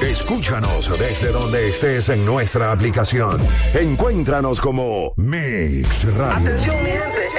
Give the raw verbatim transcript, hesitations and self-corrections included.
Escúchanos desde donde estés en nuestra aplicación. Encuéntranos como Mix Radio. Atención, mi gente.